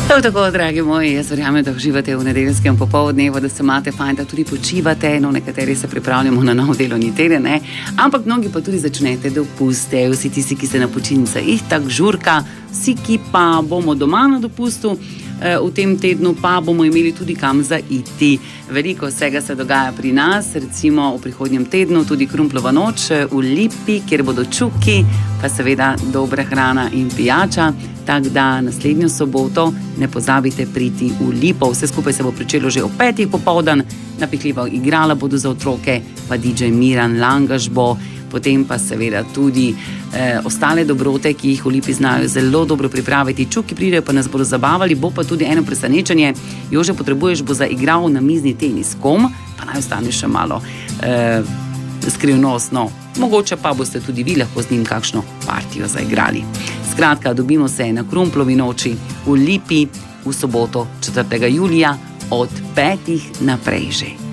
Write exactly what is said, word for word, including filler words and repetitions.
Prav tako, dragi moji, jaz verjamem, da uživate v nedeljskem popoldnevu, da se imate fajn, da tudi počivate, no nekateri se pripravljamo na nov delovni teden, ne? Ampak mnogi pa tudi začnete dopuste, vsi tisti, ki ste na počitnicah, jih tak žurka, vsi, ki pa bomo doma na dopustu, v tem tednu pa bomo imeli tudi kam zaiti. Veliko vsega se dogaja pri nas, recimo v prihodnjem tednu tudi Krumplova noč v Lipi, kjer bodo čuki, pa seveda dobra hrana in pijača. Tako da naslednjo soboto ne pozabite priti v Lipo. Vse skupaj se bo pričelo že ob petih popoldan, napihljiva igrala bodo za otroke, pa D J Miran Langaš bo, potem pa seveda tudi eh, ostale dobrote, ki jih v Lipi znajo zelo dobro pripraviti. Čuki pridejo, pa nas bodo zabavali, bo pa tudi eno presenečenje. Jože, potrebuješ bo zaigral na mizni tenis. Kom? Pa naj ostane še malo eh, skrivnostno. Mogoče pa boste tudi vi lahko z njim kakšno partijo zaigrali. Skratka, dobimo se na Krumplovi noči v Lipi v soboto četrtega julija od petih naprej že.